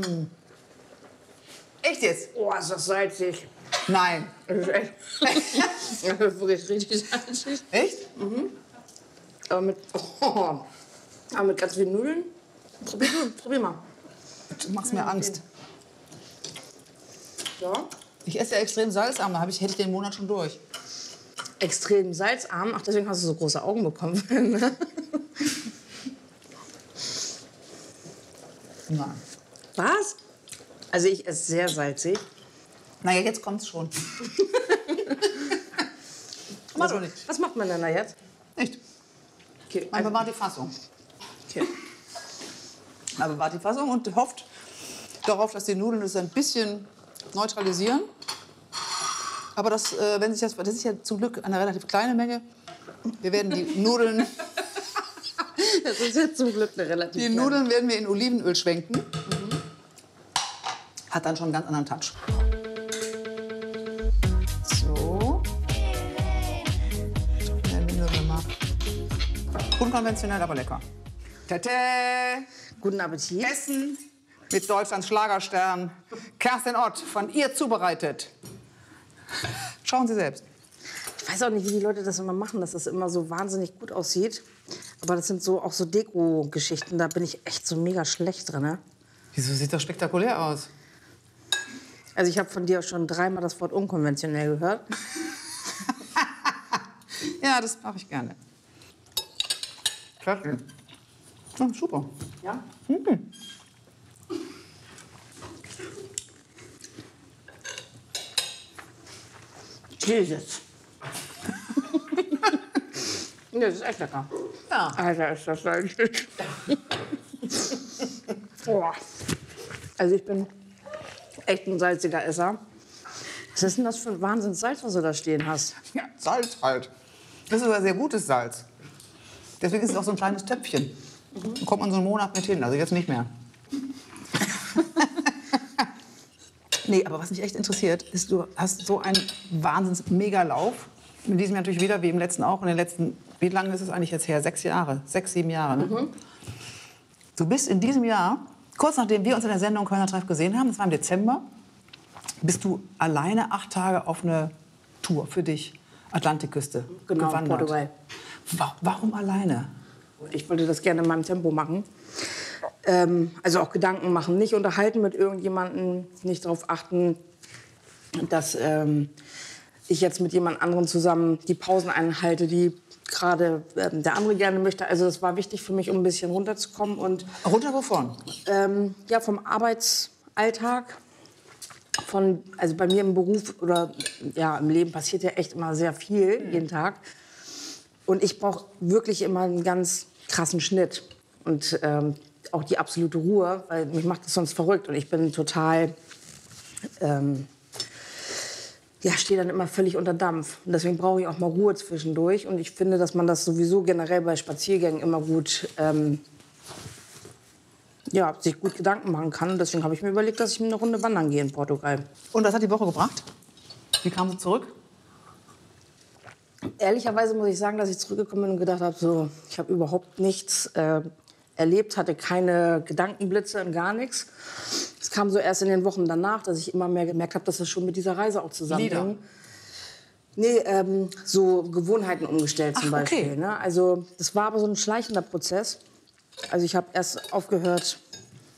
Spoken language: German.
Echt jetzt? Oh, ist das salzig. Nein. Das ist echt. Das ist wirklich richtig salzig. Echt? Mhm. Aber mit ganz vielen Nudeln. Probier mal. Du machst mir Angst. Ja. Ich esse ja extrem salzarm, da hätte ich den Monat schon durch. Extrem salzarm. Ach, deswegen hast du so große Augen bekommen. Ne? Nein. Was? Also ich esse sehr salzig. Naja, jetzt kommt's schon. Was macht man denn da jetzt? Nicht. Okay, Man bewahrt die Fassung. okay. Man bewahrt die Fassung und hofft darauf, dass die Nudeln das ein bisschen neutralisieren. Aber das ist ja zum Glück eine relativ kleine Menge. Wir werden die Nudeln... Das ist jetzt zum Glück eine relativ Die Nudeln werden wir in Olivenöl schwenken. Hat dann schon einen ganz anderen Touch. So. Unkonventionell, aber lecker. Tete! Guten Appetit. Essen mit Deutschlands Schlagerstern Kerstin Ott, von ihr zubereitet. Schauen Sie selbst. Ich weiß auch nicht, wie die Leute das immer machen, dass das immer so wahnsinnig gut aussieht. Aber das sind so auch so Deko-Geschichten, da bin ich echt so mega schlecht drin. Ne? Wieso sieht das spektakulär aus? Also ich habe von dir schon dreimal das Wort unkonventionell gehört. Ja, das mache ich gerne. Klasse. Oh, super. Ja? Jesus. Das ist echt lecker. Ja. Alter, ist das salzig. Boah. Also ich bin echt ein salziger Esser. Was ist denn das für ein Wahnsinnssalz, was du da stehen hast? Ja, Salz halt. Das ist sogar sehr gutes Salz. Deswegen ist es auch so ein kleines Töpfchen. Da kommt man so einen Monat mit hin, also jetzt nicht mehr. Nee, aber was mich echt interessiert, ist, du hast so einen Wahnsinns-Megalauf. In diesem Jahr natürlich wieder, wie im letzten auch. In den letzten, wie lange ist es eigentlich jetzt her? 6 Jahre, 6, 7 Jahre. Ne? Du bist in diesem Jahr, kurz nachdem wir uns in der Sendung Kölner Treff gesehen haben, das war im Dezember, bist du alleine 8 Tage auf eine Tour für dich, Atlantikküste, Genau, gewandert. Portugal. Warum alleine? Ich wollte das gerne in meinem Tempo machen. Also auch Gedanken machen, nicht unterhalten mit irgendjemandem, nicht darauf achten, dass ich jetzt mit jemand anderem zusammen die Pausen einhalte, die gerade der andere gerne möchte. Also das war wichtig für mich, um ein bisschen runterzukommen. Und, Runter wovon? ja, vom Arbeitsalltag. Also bei mir im Beruf oder ja, im Leben passiert ja echt immer sehr viel, jeden Tag. Und ich brauche wirklich immer einen ganz krassen Schnitt. Und auch die absolute Ruhe, weil mich macht das sonst verrückt. Und ich bin total, stehe dann immer völlig unter Dampf. Und deswegen brauche ich auch mal Ruhe zwischendurch. Und ich finde, dass man das sowieso generell bei Spaziergängen immer gut, sich gut Gedanken machen kann. Und deswegen habe ich mir überlegt, dass ich eine Runde wandern gehe in Portugal. Und was hat die Woche gebracht? Wie kam sie zurück? Ehrlicherweise muss ich sagen, dass ich zurückgekommen bin und gedacht habe, so, ich habe überhaupt nichts erlebt, hatte keine Gedankenblitze und gar nichts. Es kam so erst in den Wochen danach, dass ich immer mehr gemerkt habe, dass das schon mit dieser Reise auch zusammenhängt. Nee, so Gewohnheiten umgestellt zum Beispiel. Okay. Ne? Also das war aber so ein schleichender Prozess. Also ich habe erst aufgehört,